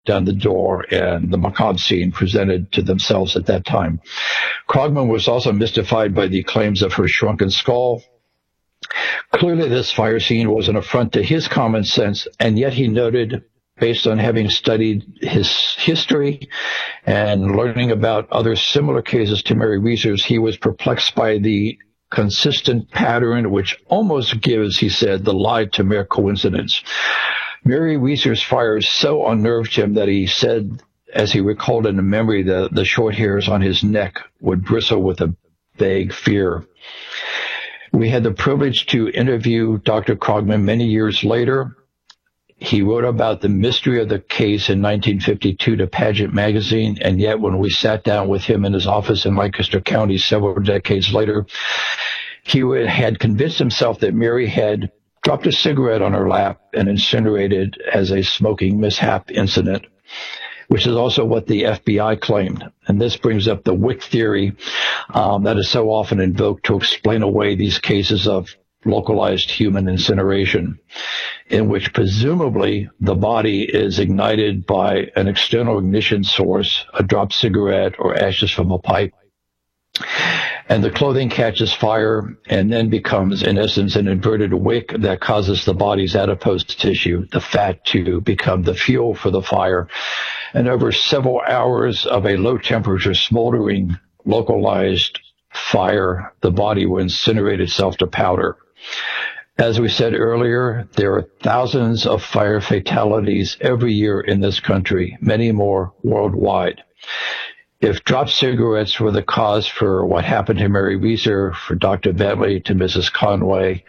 down the door, and the macabre scene presented to themselves at that time. Krogman was also mystified by the claims of her shrunken skull. Clearly, this fire scene was an affront to his common sense, and yet he noted, based on having studied his history and learning about other similar cases to Mary Reeser's, he was perplexed by the consistent pattern which almost gives, he said, the lie to mere coincidence. Mary Reeser's fires so unnerved him that he said, as he recalled in memory, the short hairs on his neck would bristle with a vague fear. We had the privilege to interview Dr. Krogman many years later. He wrote about the mystery of the case in 1952 to Pageant magazine, and yet when we sat down with him in his office in Lancaster County several decades later, he had convinced himself that Mary had dropped a cigarette on her lap and incinerated as a smoking mishap incident, which is also what the FBI claimed. And this brings up the Wick theory that is so often invoked to explain away these cases of localized human incineration, in which presumably the body is ignited by an external ignition source, a dropped cigarette or ashes from a pipe, and the clothing catches fire and then becomes, in essence, an inverted wick that causes the body's adipose tissue, the fat, to become the fuel for the fire. And over several hours of a low-temperature, smoldering, localized fire, the body will incinerate itself to powder. As we said earlier, there are thousands of fire fatalities every year in this country, many more worldwide. If dropped cigarettes were the cause for what happened to Mary Reeser, for Dr. Bentley, to Mrs. Conway,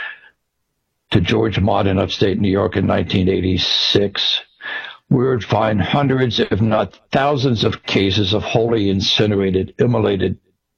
to George Mott in upstate New York in 1986, we would find hundreds, if not thousands, of cases of wholly incinerated, immolated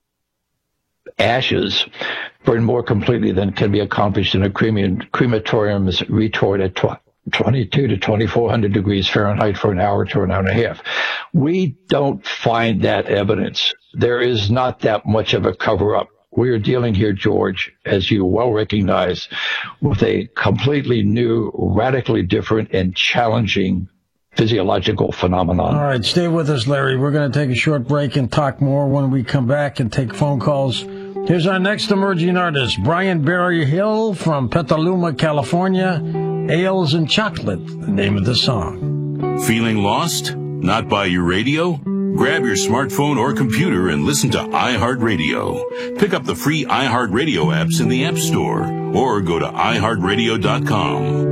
ashes burned more completely than can be accomplished in a crematorium's retort at 22 to 2400 degrees Fahrenheit for an hour to an hour and a half. We don't find that evidence. There is not that much of a cover-up. We are dealing here, George, as you well recognize, with a completely new, radically different, and challenging physiological phenomenon. All right, stay with us, Larry. We're going to take a short break and talk more when we come back and take phone calls. Here's our next emerging artist, Brian Berryhill from Petaluma, California. Ales and Chocolate, the name of the song. Feeling lost? Not by your radio? Grab your smartphone or computer and listen to iHeartRadio. Pick up the free iHeartRadio apps in the App Store or go to iHeartRadio.com.